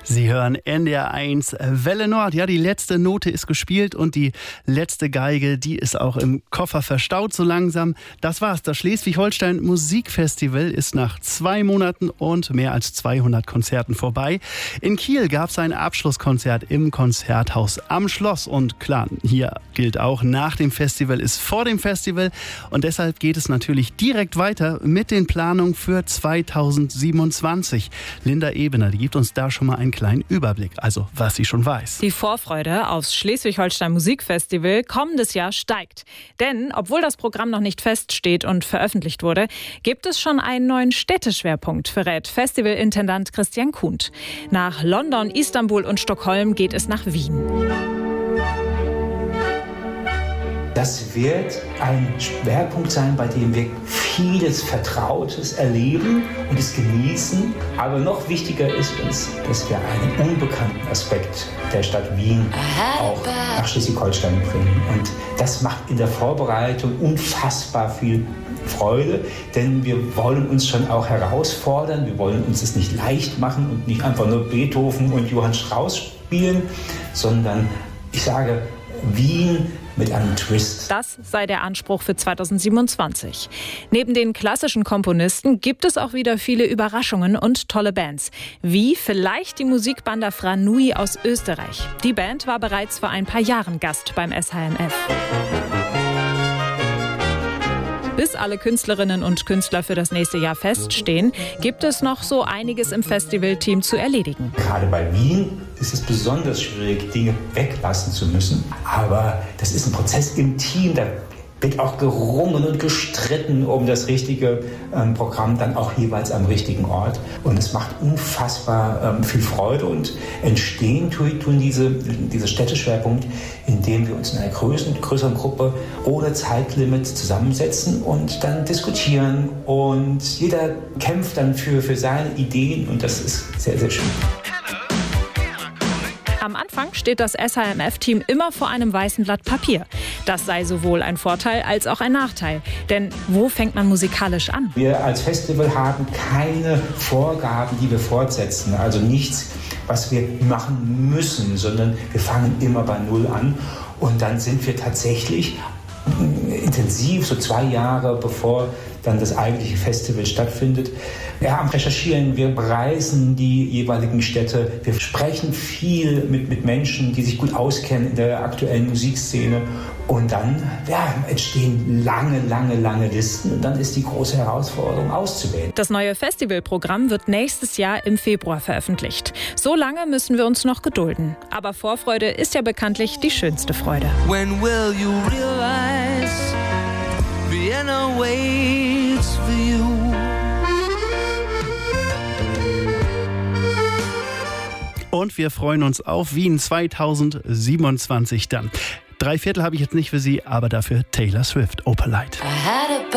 Sie hören NDR1 Welle Nord. Ja, die letzte Note ist gespielt und die letzte Geige, die ist auch im Koffer verstaut so langsam. Das war's. Das Schleswig-Holstein Musikfestival ist nach 2 Monaten und mehr als 200 Konzerten vorbei. In Kiel gab es ein Abschlusskonzert im Konzerthaus am Schloss. Und klar, hier gilt auch, nach dem Festival ist vor dem Festival. Und deshalb geht es natürlich direkt weiter mit den Planungen für 2027. Linda Ebener, die gibt uns da schon mal einen kleinen Überblick, also was sie schon weiß. Die Vorfreude aufs Schleswig-Holstein Musikfestival kommendes Jahr steigt. Denn, obwohl das Programm noch nicht feststeht und veröffentlicht wurde, gibt es schon einen neuen Städteschwerpunkt, verrät Festivalintendant Christian Kuhnt. Nach London, Istanbul und Stockholm geht es nach Wien. Das wird ein Schwerpunkt sein, bei dem wir vieles Vertrautes erleben und es genießen. Aber noch wichtiger ist uns, dass wir einen unbekannten Aspekt der Stadt Wien auch nach Schleswig-Holstein bringen. Und das macht in der Vorbereitung unfassbar viel Freude, denn wir wollen uns schon auch herausfordern. Wir wollen uns es nicht leicht machen und nicht einfach nur Beethoven und Johann Strauss spielen, sondern ich sage Wien mit einem Twist. Das sei der Anspruch für 2027. Neben den klassischen Komponisten gibt es auch wieder viele Überraschungen und tolle Bands. Wie vielleicht die Musikbanda Franui aus Österreich. Die Band war bereits vor ein paar Jahren Gast beim SHMF. Bis alle Künstlerinnen und Künstler für das nächste Jahr feststehen, gibt es noch so einiges im Festivalteam zu erledigen. Gerade bei Wien ist es besonders schwierig, Dinge weglassen zu müssen. Aber das ist ein Prozess im Team, da wird auch gerungen und gestritten um das richtige Programm, dann auch jeweils am richtigen Ort. Und es macht unfassbar viel Freude und entstehen tun diese Städteschwerpunkt, indem wir uns in einer größeren Gruppe ohne Zeitlimit zusammensetzen und dann diskutieren. Und jeder kämpft dann für seine Ideen und das ist sehr, sehr schön. Am Anfang steht das SHMF-Team immer vor einem weißen Blatt Papier. Das sei sowohl ein Vorteil als auch ein Nachteil. Denn wo fängt man musikalisch an? Wir als Festival haben keine Vorgaben, die wir fortsetzen. Also nichts, was wir machen müssen, sondern wir fangen immer bei Null an. Und dann sind wir tatsächlich intensiv, so 2 Jahre bevor dann das eigentliche Festival stattfindet, am Recherchieren. Wir bereisen die jeweiligen Städte. Wir sprechen viel mit Menschen, die sich gut auskennen in der aktuellen Musikszene. Und dann entstehen lange Listen. Und dann ist die große Herausforderung auszuwählen. Das neue Festivalprogramm wird nächstes Jahr im Februar veröffentlicht. So lange müssen wir uns noch gedulden. Aber Vorfreude ist ja bekanntlich die schönste Freude. When will you realize Vienna waits for you? Und wir freuen uns auf Wien 2027 dann. 3/4 habe ich jetzt nicht für Sie, aber dafür Taylor Swift, Opalite.